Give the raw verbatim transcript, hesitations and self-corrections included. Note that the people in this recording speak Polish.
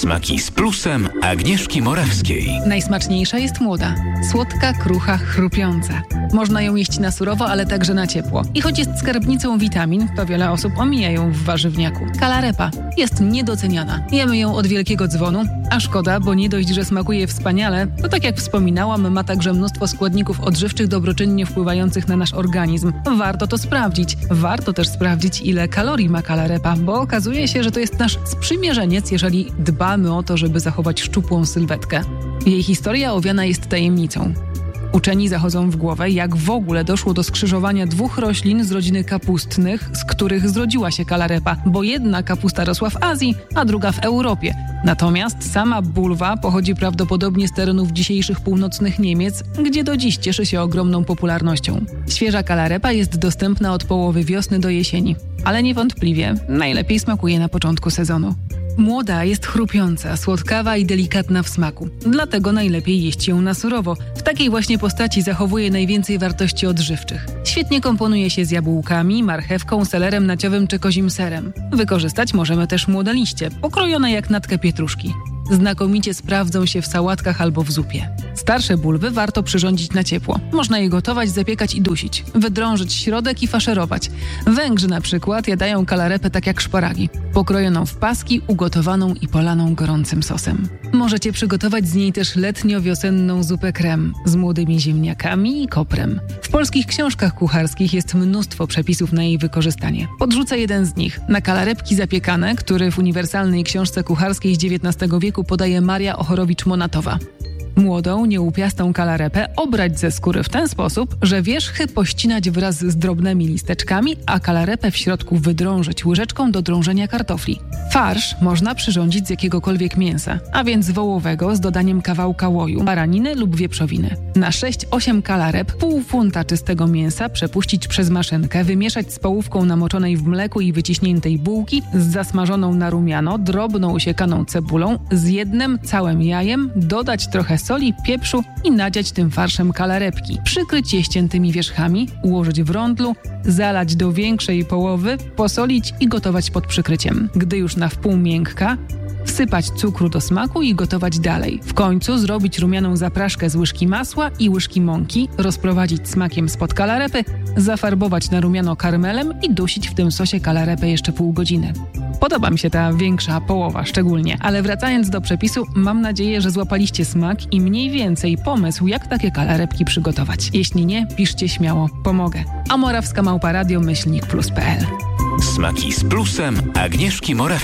Smaki z plusem Agnieszki Morawskiej. Najsmaczniejsza jest młoda. Słodka, krucha, chrupiąca. Można ją jeść na surowo, ale także na ciepło. I choć jest skarbnicą witamin, to wiele osób omija ją w warzywniaku. Kalarepa jest niedoceniana. Jemy ją od wielkiego dzwonu, a szkoda, bo nie dość, że smakuje wspaniale, to tak jak wspominałam, ma także mnóstwo składników odżywczych dobroczynnie wpływających na nasz organizm. Warto to sprawdzić. Warto też sprawdzić, ile kalorii ma kalarepa, bo okazuje się, że to jest nasz sprzymierzeniec, jeżeli dbamy o to, żeby zachować szczupłą sylwetkę. Jej historia owiana jest tajemnicą. Uczeni zachodzą w głowę, jak w ogóle doszło do skrzyżowania dwóch roślin z rodziny kapustnych, z których zrodziła się kalarepa, bo jedna kapusta rosła w Azji, a druga w Europie. Natomiast sama bulwa pochodzi prawdopodobnie z terenów dzisiejszych północnych Niemiec, gdzie do dziś cieszy się ogromną popularnością. Świeża kalarepa jest dostępna od połowy wiosny do jesieni, ale niewątpliwie najlepiej smakuje na początku sezonu. Młoda jest chrupiąca, słodkawa i delikatna w smaku. Dlatego najlepiej jeść ją na surowo. W takiej właśnie postaci zachowuje najwięcej wartości odżywczych. Świetnie komponuje się z jabłkami, marchewką, selerem naciowym czy kozim serem. Wykorzystać możemy też młode liście, pokrojone jak natkę pietruszki. Znakomicie sprawdzą się w sałatkach albo w zupie. Starsze bulwy warto przyrządzić na ciepło. Można je gotować, zapiekać i dusić, wydrążyć środek i faszerować. Węgrzy na przykład jadają kalarepę tak jak szparagi, pokrojoną w paski, ugotowaną i polaną gorącym sosem. Możecie przygotować z niej też letnio-wiosenną zupę krem z młodymi ziemniakami i koprem. W polskich książkach kucharskich jest mnóstwo przepisów na jej wykorzystanie. Podrzucę jeden z nich. Na kalarepki zapiekane, który w uniwersalnej książce kucharskiej z dziewiętnastego wieku podaje Maria Ochorowicz-Monatowa. Młodą, nieupiastą kalarepę obrać ze skóry w ten sposób, że wierzchy pościnać wraz z drobnymi listeczkami, a kalarepę w środku wydrążyć łyżeczką do drążenia kartofli. Farsz można przyrządzić z jakiegokolwiek mięsa, a więc wołowego z dodaniem kawałka łoju, baraniny lub wieprzowiny. Na sześć osiem kalarep pół funta czystego mięsa przepuścić przez maszynkę, wymieszać z połówką namoczonej w mleku i wyciśniętej bułki z zasmażoną na rumiano, drobną usiekaną cebulą, z jednym całym jajem, dodać trochę soli, pieprzu i nadziać tym farszem kalarepki. Przykryć je ściętymi wierzchami, ułożyć w rondlu, zalać do większej połowy, posolić i gotować pod przykryciem. Gdy już na wpół miękka, wsypać cukru do smaku i gotować dalej. W końcu zrobić rumianą zapraszkę z łyżki masła i łyżki mąki, rozprowadzić smakiem spod kalarepy, zafarbować na rumiano karmelem i dusić w tym sosie kalarepę jeszcze pół godziny. Podoba mi się ta większa połowa szczególnie, ale wracając do przepisu, mam nadzieję, że złapaliście smak i mniej więcej pomysł, jak takie kalarepki przygotować. Jeśli nie, piszcie śmiało, pomogę. a morawska małpa radio myślnik plus kropka pe el. Smaki z plusem Agnieszki Morawskiej.